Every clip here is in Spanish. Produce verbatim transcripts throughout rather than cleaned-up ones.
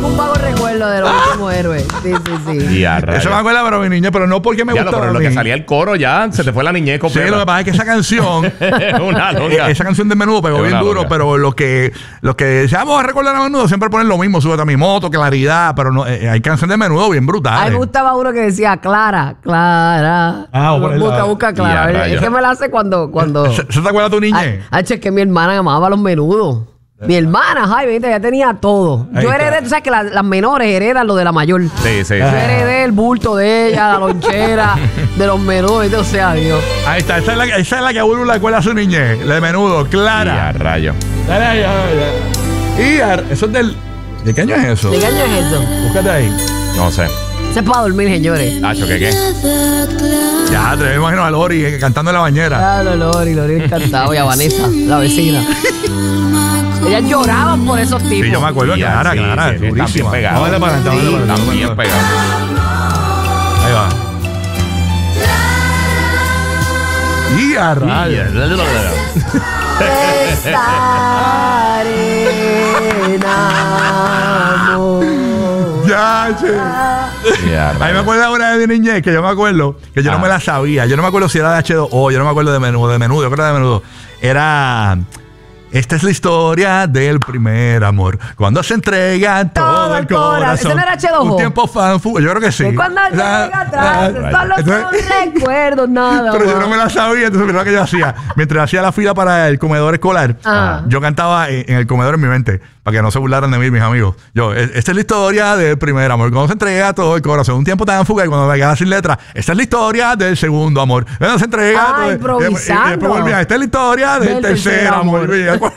un vago recuerdo de los ¡Ah! últimos héroes. Sí, sí, sí. Eso me acuerda, pero mi niñez, pero no porque me gustaba. Pero lo que salía el coro ya, se te fue la niñez completa. Sí, lo que pasa es que esa canción, una loca. esa canción de Menudo pegó bien duro, loca. Pero lo que, lo que decía, vamos a recordar a Menudo, siempre ponen lo mismo, súbete a mi moto, claridad, pero no, eh, hay canciones de Menudo bien brutales. A mí me gustaba uno que decía Clara, Clara. Ah, busca, busca Clara. Es que me la hace cuando, cuando. ¿Se, ¿Se te acuerda tu niñez? Ah, es que mi hermana amaba los Menudos. Mi hermana, Jaime, ya tenía todo. Ahí yo heredé, tú sabes que la, las menores heredan lo de la mayor. Sí, sí. Yo heredé el bulto de ella, la lonchera, de los Menudos, o sea, Dios. Ahí está, esa es la, esa es la que a uno le acuerda a su niñez, la de Menudo, Clara. Y a rayo. Dale ahí, y a, eso es del. ¿De qué año es eso? ¿De qué año es eso? Búscate ahí. No sé. Ese es para dormir, señores. Nacho, ¿qué qué? Ya, te me imagino a Lori eh, cantando en la bañera. Claro, Lori, Lori encantado. Y a Vanessa, la vecina. Ellas lloraban por esos tipos. Sí, yo me acuerdo, sí, Clara, sí, Clara, sí, durísima. Pegado. Vamos a para adelante, sí, vamos bien pegado. Ahí va. Y a rayos. Ya, che. Yeah, a mí me acuerdo ahora de mi niñez, que yo me acuerdo, que yo ah. no me la sabía. Yo no me acuerdo si era de H dos O, yo no me acuerdo de Menudo, de Menudo, yo creo que era de Menudo. Era... Esta es la historia del primer amor. Cuando se entrega todo, todo el corazón. ¿Eso no era H dos O? Un tiempo fanfu. Yo creo que sí. Y cuando o sea, llega atrás, son los no recuerdos, nada. Pero yo no me la sabía. Entonces, mira lo que yo hacía. Mientras hacía la fila para el comedor escolar, ah. yo cantaba en, en el comedor en mi mente, para que no se burlaran de mí, mis amigos. Yo, esta es la historia del primer amor. Cuando se entrega todo el corazón. Un tiempo tan fugaz y cuando me quedaba sin letra. Esta es la historia del segundo amor. Cuando se entrega ah, todo. Improvisando. Y, y después volvía. Esta es la historia del, del tercer, tercer amor. amor.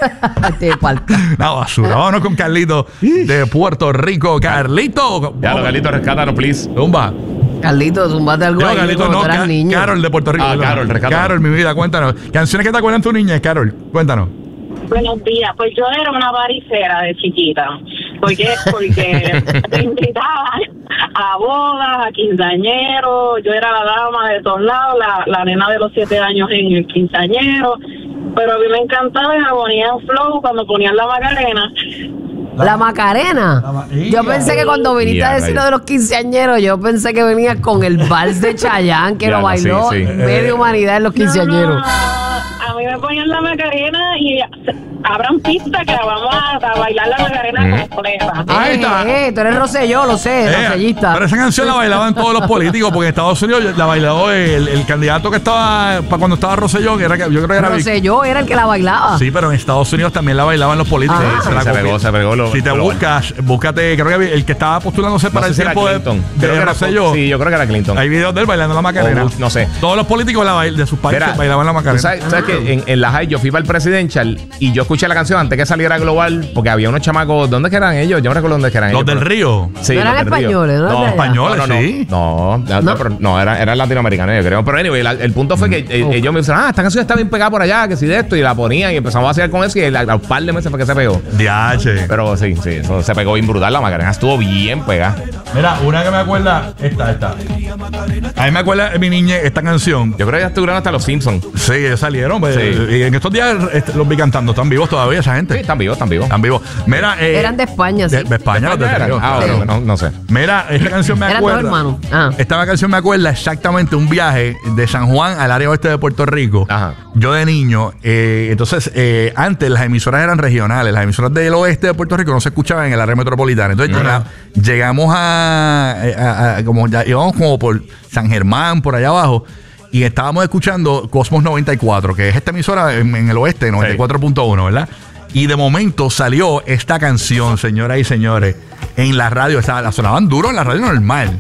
No, basura. Vámonos con Carlito de Puerto Rico. Carlito. Ya, lo Carlito, rescátanos, please. Zumba. Carlito, zumbate algo. No, ahí, Carlito, no. Ca niño. Carol de Puerto Rico. Ah, Carol, rescátanos. Carol, mi vida, cuéntanos. Canciones que te acuerdan tu niñez, Carol. Cuéntanos. Buenos días. Pues yo era una varicera de chiquita. ¿Por qué? Porque te invitaban a bodas, a quinceañeros. Yo era la dama de todos lados, la, la nena de los siete años en el quinceañero. Pero a mí me encantaba y me ponían flow cuando ponían la Macarena. ¿La, la Macarena? La, yo pensé que cuando viniste yeah, a decir lo de los quinceañeros, yo pensé que venías con el vals de Chayanne, que yeah, lo bailó sí, sí. media humanidad en los quinceañeros. No, no, a mí me ponían la Macarena y abran pista que vamos a, a bailar la Macarena mm. completa. Ahí está. Eh, eh, tú eres Rosselló, lo sé, eh, Rossellista. Pero esa canción la bailaban todos los políticos, porque en Estados Unidos la bailó el, el candidato que estaba para cuando estaba Rosselló, que era yo creo que era Rosselló era el que la bailaba. Sí, pero en Estados Unidos también la bailaban los políticos. Ah. Sí, se, se pegó, se pegó. Lo, si te lo buscas, bueno. búscate, creo que el que estaba postulándose no para el tiempo de, de Rosselló. Sí, yo creo que era Clinton. Hay videos de él bailando la Macarena. Oh, no sé. Todos los políticos la bail, de sus países Mira, bailaban la Macarena. ¿Sabes, ¿sabes que en, en la high yo fui para el Presidential y yo escuché la canción antes que saliera global porque había unos chamacos. ¿Dónde que eran ellos? Yo no recuerdo dónde que eran los ellos. ¿Los del Río? Sí, ¿No eran españoles? No, no, españoles, no, no, sí. No, no, no, no, no eran, eran latinoamericanos, yo creo. Pero anyway, la, el punto fue que eh, oh. ellos me dijeron, ah, esta canción está bien pegada por allá, que si de esto, y la ponían y empezamos a hacer con eso y a un par de meses fue que se pegó. Diache. Pero sí, sí, eso se pegó bien brutal. La Macarena estuvo bien pegada. Mira, una que me acuerda, esta, esta. A mí me acuerda de mi niñez esta canción. Yo creo que ya estuvieron hasta los Simpsons. Sí, ellos salieron. Pues, sí. Y en estos días los vi cantando. ¿Están vivos todavía esa gente? Sí, están vivos, están vivos. Están vivos. Mira, eh, eran de España, sí. De, de España, los de España. Ah, sí. bueno, no, no sé. Mira, esta canción me acuerda. Eran dos hermanos. Ah. Esta canción me acuerda exactamente un viaje de San Juan al área oeste de Puerto Rico. Ajá. Yo de niño, eh, entonces, eh, antes las emisoras eran regionales. Las emisoras del oeste de Puerto Rico no se escuchaban en el área metropolitana. Entonces, uh-huh. llegamos, llegamos a, a, a, como ya íbamos como por San Germán, por allá abajo. Y estábamos escuchando Cosmos noventa y cuatro, que es esta emisora en, en el oeste, noventa y cuatro punto uno, ¿verdad? Y de momento salió esta canción, señoras y señores, en la radio. O sea, la sonaban duro en la radio normal.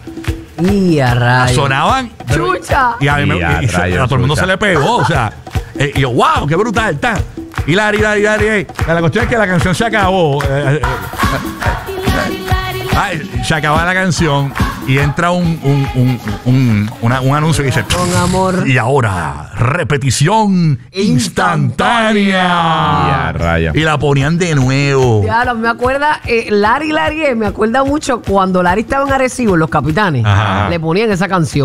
Y a rayos. Sonaban. ¡Chucha! Y a, mí me, y a, y rayos, a todo el mundo chucha. Se le pegó. O sea, eh, y yo, wow, qué brutal está. Y la, y la, y la, y la, la cuestión es que la canción se acabó. Eh, eh, eh, ay, se acaba la canción. Y entra un, un, un, un, una, un anuncio que dice con amor. Y ahora, repetición instantánea. Ya, raya. Y la ponían de nuevo. Claro, me acuerda, eh, Larry Larry, me acuerda mucho cuando Larry estaba en Arecibo, en Los Capitanes. Ajá. Le ponían esa canción.